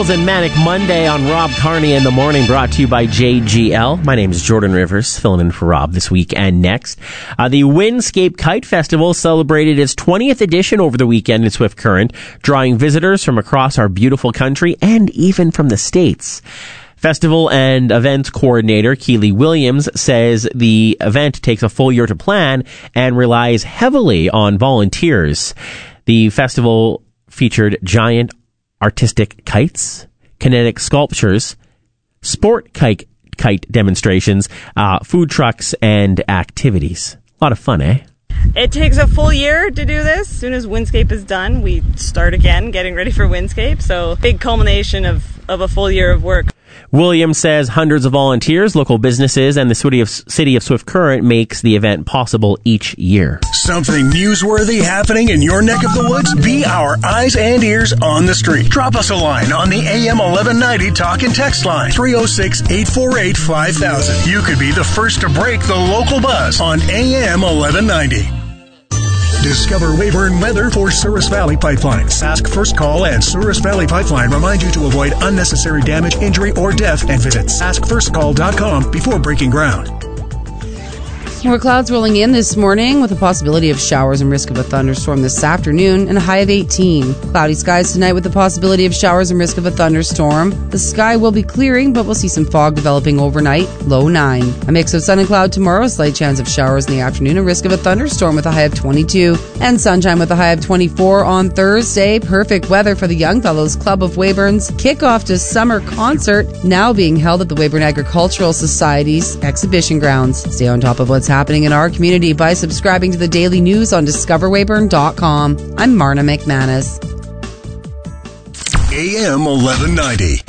And Manic Monday on Rob Carney in the Morning, brought to you by JGL. My name is Jordan Rivers, filling in for Rob this week and next. The Windscape Kite Festival celebrated its 20th edition over the weekend in Swift Current, drawing visitors from across our beautiful country and even from the States. Festival and events coordinator Keely Williams says the event takes a full year to plan and relies heavily on volunteers. The festival featured giant artistic kites, kinetic sculptures, sport kite demonstrations, food trucks, and activities. A lot of fun, eh? It takes a full year to do this. As soon as Windscape is done, we start again getting ready for Windscape. So big culmination of a full year of work. Williams says hundreds of volunteers, local businesses, and the city of Swift Current makes the event possible each year. Something newsworthy happening in your neck of the woods? Be our eyes and ears on the street. Drop us a line on the AM 1190 talk and text line, 306-848-5000. You could be the first to break the local buzz on AM 1190. Discover Weyburn weather for Souris Valley Pipeline. Sask First Call and Souris Valley Pipeline remind you to avoid unnecessary damage, injury, or death, and visit saskfirstcall.com before breaking ground. More clouds rolling in this morning with a possibility of showers and risk of a thunderstorm this afternoon and a high of 18. Cloudy skies tonight with the possibility of showers and risk of a thunderstorm. The sky will be clearing, but we'll see some fog developing overnight, low 9. A mix of sun and cloud tomorrow, a slight chance of showers in the afternoon, a risk of a thunderstorm with a high of 22. And sunshine with a high of 24 on Thursday. Perfect weather for the Young Fellows Club of Weyburn's kickoff to summer concert, now being held at the Weyburn Agricultural Society's exhibition grounds. Stay on top of what's happening in our community by subscribing to the daily news on discoverweyburn.com. I'm Marna McManus. AM 1190.